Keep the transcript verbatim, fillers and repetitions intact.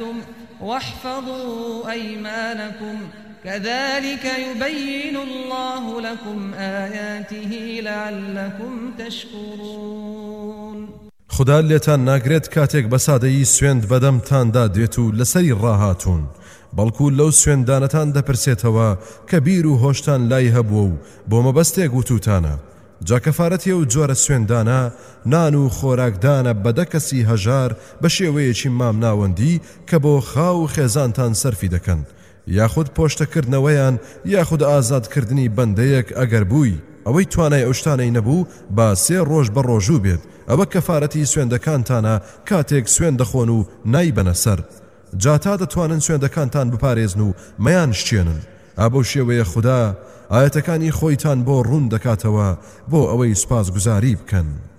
حلفتم واحفظوا أيمانكم كذلك يبين الله لكم آياته لعلكم تشكرون. خدا لێتان ناگرێت کاتێک بە سادەیی سوێند بەدەمتاندا دێت و لەسەری ڕاهاتون، بەڵکو لەو سوێندانەتان دەپرسێتەوە کە بیر و هۆشتان لای هەبووە و بۆ مەبەستێک وتوتانە. جا کەفارەتیە و جۆرە سوێندانە نان و خۆراکدانە بەدە کەسی هەژار بە شێوەیەکی مام ناوەندی کە بۆ خاو و خێزانتان سەرفی دەکەن، یاخود پۆشتەکردنەوەیان یاخود ئازادکردنی بەندەیەک ئەگەر بووی ئەوەی توانای ئەو شتانەی نەبوو با سێ ڕۆژ بە ڕۆژوو بێت. ئەوە کەفارەتی سوێندەکانتانە کاتێک سوێن دەخۆن و نایبەنە سەر. جا تا دەتوانن سوێندەکانتان بپارێزن و مەیان شتێنن. ئابەو شێوەیە خوددا ئاەتەکانی خۆیتان بۆ ڕوون دەکاتەوە بۆ ئەوەی سوپاسگوزاری بکەن.